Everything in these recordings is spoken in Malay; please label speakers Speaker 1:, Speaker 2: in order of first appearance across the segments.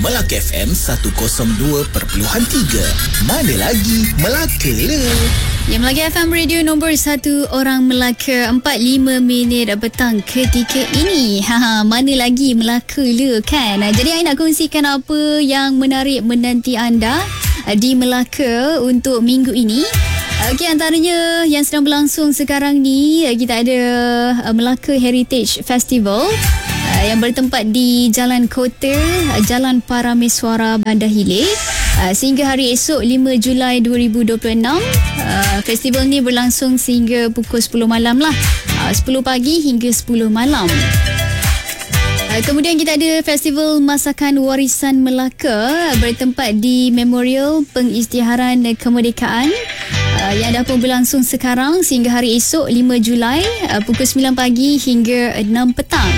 Speaker 1: Melaka FM 102.3. Mana lagi Melaka le.
Speaker 2: Ya, Melaka FM radio nombor 1 orang Melaka, 45 minit petang ketika ini. Mana lagi Melaka le kan? Jadi saya nak kongsikan apa yang menarik menanti anda di Melaka untuk minggu ini. Okey, antaranya yang sedang berlangsung sekarang ni, kita ada Melaka Heritage Festival yang bertempat di Jalan Kota, Jalan Parameswara, Bandar Hilir, sehingga hari esok 5 Julai 2026. Festival ni berlangsung sehingga pukul 10 malam lah, 10 pagi hingga 10 malam. Kemudian kita ada Festival Masakan Warisan Melaka bertempat di Memorial Pengisytiharan Kemerdekaan yang dah pun berlangsung sekarang sehingga hari esok 5 Julai pukul 9 pagi hingga 6 petang.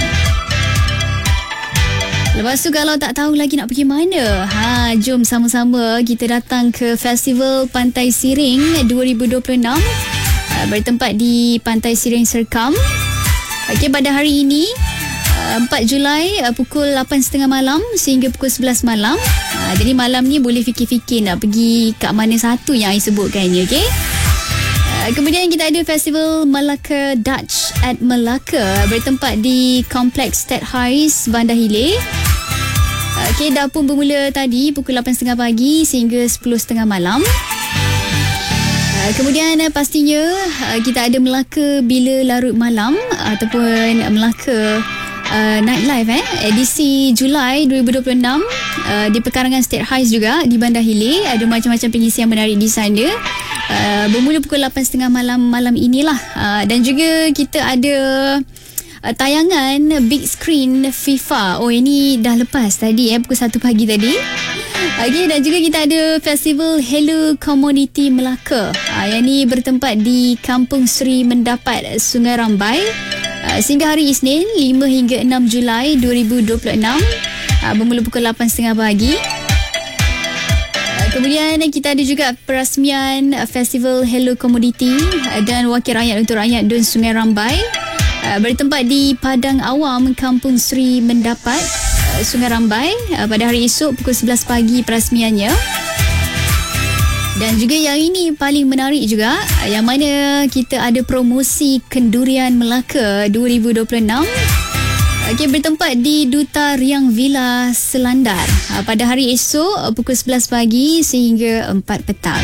Speaker 2: Lepas tu kalau tak tahu lagi nak pergi mana, jom sama-sama kita datang ke Festival Pantai Siring 2026 bertempat di Pantai Siring Serkam. Okey, pada hari ini 4 Julai pukul 8.30 malam sehingga pukul 11 malam. Jadi malam ni boleh fikir-fikir nak pergi kat mana satu yang saya sebutkan ni, okey? Kemudian kita ada Festival Melaka Dutch at Melaka bertempat di Kompleks State Highs, Bandar Hilir. Okey, dah pun bermula tadi pukul 8.30 pagi sehingga 10.30 malam. Kemudian pastinya kita ada Melaka Bila Larut Malam ataupun Melaka Nightlife edisi Julai 2026 di Pekarangan State Highs juga di Bandar Hilir. Ada macam-macam pengisian menarik di sana. Bermula pukul 8.30 malam inilah. Dan juga kita ada tayangan big screen FIFA. Oh, ini dah lepas tadi pukul 1 pagi tadi. Okay, dan juga kita ada Festival Hello Community Melaka. Yang ni bertempat di Kampung Seri Mendapat, Sungai Rambai. Sehingga hari Isnin 5 hingga 6 Julai 2026 bermula pukul 8.30 pagi. Kemudian kita ada juga perasmian Festival Hello Commodity dan Wakil Rakyat untuk Rakyat Dun Sungai Rambai bertempat di Padang Awam, Kampung Seri Mendapat, Sungai Rambai pada hari esok pukul 11 pagi perasmiannya. Dan juga yang ini paling menarik juga, yang mana kita ada promosi Kendurian Melaka 2026. Okay, bertempat di Duta Riang Villa Selandar pada hari esok pukul 11 pagi sehingga 4 petang.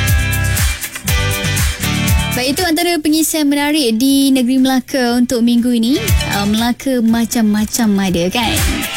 Speaker 2: Baik, itu antara pengisian menarik di negeri Melaka untuk minggu ini. Melaka macam-macam ada kan.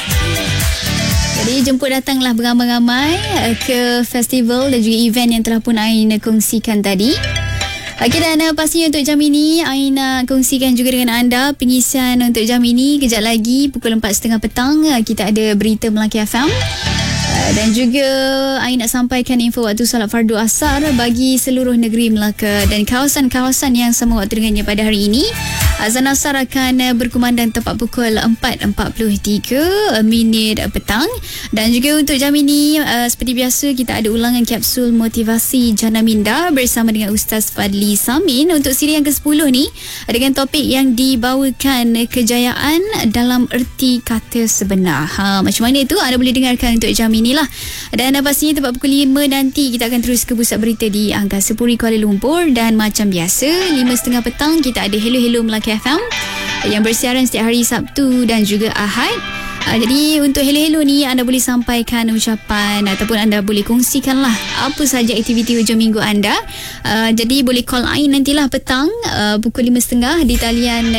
Speaker 2: Jadi jemput datanglah beramai-ramai ke festival dan juga event yang telah pun Ain kongsikan tadi. Okey, dan pastinya untuk jam ini Ain nak kongsikan juga dengan anda pengisian untuk jam ini. Kejap lagi pukul 4.30 petang kita ada berita Melaka FM. Dan juga Ain nak sampaikan info waktu solat fardu asar bagi seluruh negeri Melaka dan kawasan-kawasan yang sama waktu dengannya pada hari ini. Azan asar akan berkumandang tepat pukul 4.43 minit petang. Dan juga untuk jam ini seperti biasa kita ada ulangan kapsul motivasi Jana Minda bersama dengan Ustaz Fadli Samin untuk siri yang ke-10 ni dengan topik yang dibawakan kejayaan dalam erti kata sebenar. Macam mana itu anda boleh dengarkan untuk jam inilah. Dan pastinya tepat pukul 5 nanti kita akan terus ke pusat berita di Angkasa Puri Kuala Lumpur. Dan macam biasa 5.30 petang kita ada Hello Melaka FM yang bersiaran setiap hari Sabtu dan juga Ahad. Jadi untuk Hello ni anda boleh sampaikan ucapan ataupun anda boleh kongsikanlah apa saja aktiviti hujung minggu anda. Jadi boleh call Ain nantilah petang pukul 5.30 di talian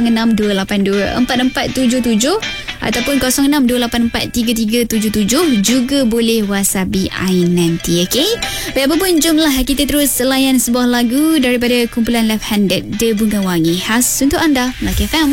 Speaker 2: 0628244777 ataupun 0628433377. Juga boleh whatsappi Ain nanti, okey? Baik, apa pun jomlah kita terus layan sebuah lagu daripada kumpulan Left Handed, The Bunga Wangi, khas untuk anda Melaka FM.